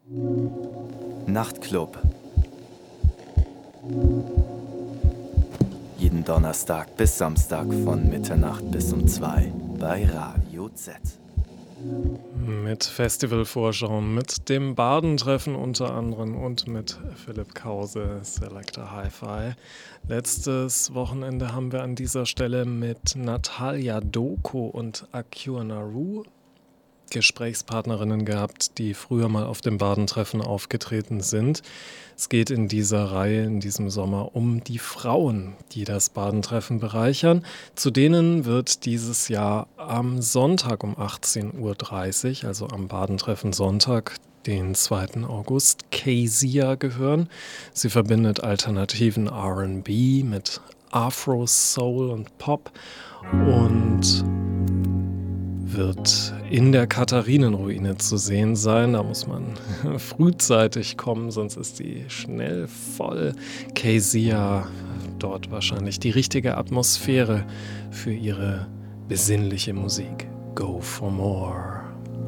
Nachtclub. Jeden Donnerstag bis Samstag von Mitternacht bis um 2 bei Radio Z. Mit Festivalvorschau, mit dem Bardentreffen unter anderem und mit Philipp Krause, Selector Hi-Fi. Letztes Wochenende haben wir an dieser Stelle mit Natalia Doko und Akua Naru Gesprächspartnerinnen gehabt, die früher mal auf dem Bardentreffen aufgetreten sind. Es geht in dieser Reihe, in diesem Sommer, um die Frauen, die das Bardentreffen bereichern. Zu denen wird dieses Jahr am Sonntag um 18:30 Uhr, also am Bardentreffen Sonntag, den 2. August, Kezia gehören. Sie verbindet alternativen R&B mit Afro, Soul und Pop und wird in der Katharinenruine zu sehen sein. Da muss man frühzeitig kommen, sonst ist die schnell voll. Kezia, dort wahrscheinlich die richtige Atmosphäre für ihre besinnliche Musik. Go for more.